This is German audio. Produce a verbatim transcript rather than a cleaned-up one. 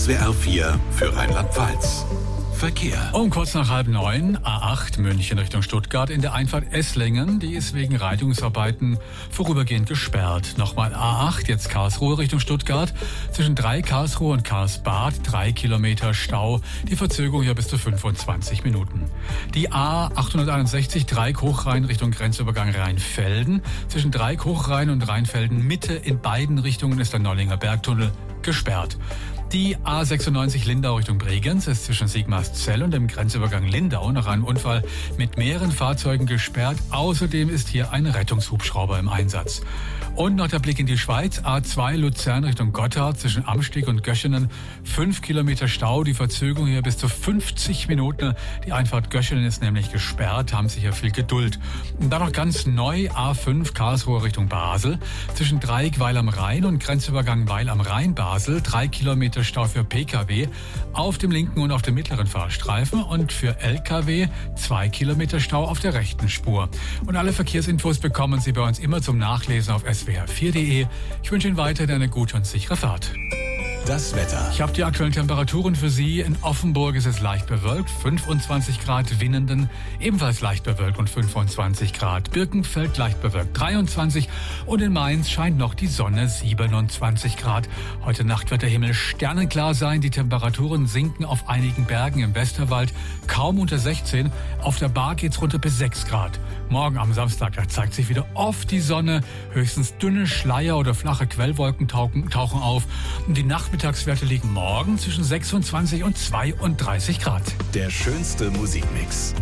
S W R vier für Rheinland-Pfalz. Verkehr. Um kurz nach halb neun, A acht München Richtung Stuttgart in der Einfahrt Esslingen. Die ist wegen Reinigungsarbeiten vorübergehend gesperrt. Nochmal A acht, jetzt Karlsruhe Richtung Stuttgart. Zwischen drei Karlsruhe und Karlsbad, drei Kilometer Stau. Die Verzögerung hier bis zu fünfundzwanzig Minuten. Die A achthunderteinundsechzig, Dreieck Hochrhein Richtung Grenzübergang Rheinfelden. Zwischen Dreieck Hochrhein und Rheinfelden Mitte in beiden Richtungen ist der Nollinger Bergtunnel gesperrt. Die A sechsundneunzig Lindau Richtung Bregenz ist zwischen Sigmarszell und dem Grenzübergang Lindau nach einem Unfall mit mehreren Fahrzeugen gesperrt. Außerdem ist hier ein Rettungshubschrauber im Einsatz. Und noch der Blick in die Schweiz. A zwei Luzern Richtung Gotthard zwischen Amsteg und Göschenen. Fünf Kilometer Stau, die Verzögerung hier bis zu fünfzig Minuten. Die Einfahrt Göschenen ist nämlich gesperrt, haben Sie hier viel Geduld. Und dann noch ganz neu A fünf Karlsruhe Richtung Basel. Zwischen Dreieck Weil am Rhein und Grenzübergang Weil am Rhein Basel. Drei Kilometer Stau für Pkw auf dem linken und auf dem mittleren Fahrstreifen und für Lkw zwei Kilometer Stau auf der rechten Spur. Und alle Verkehrsinfos bekommen Sie bei uns immer zum Nachlesen auf S W R vier punkt de. Ich wünsche Ihnen weiterhin eine gute und sichere Fahrt. Das Wetter. Ich habe die aktuellen Temperaturen für Sie. In Offenburg ist es leicht bewölkt, fünfundzwanzig Grad Winnenden, ebenfalls leicht bewölkt und fünfundzwanzig Grad. Birkenfeld leicht bewölkt, dreiundzwanzig und in Mainz scheint noch die Sonne, siebenundzwanzig Grad. Heute Nacht wird der Himmel sternenklar sein. Die Temperaturen sinken auf einigen Bergen im Westerwald kaum unter sechzehn. Auf der Bar geht's runter bis sechs Grad. Morgen am Samstag, da zeigt sich wieder oft die Sonne. Höchstens dünne Schleier oder flache Quellwolken tauchen, tauchen auf. Und die Nachmittagswerte liegen morgen zwischen sechsundzwanzig und zweiunddreißig Grad. Der schönste Musikmix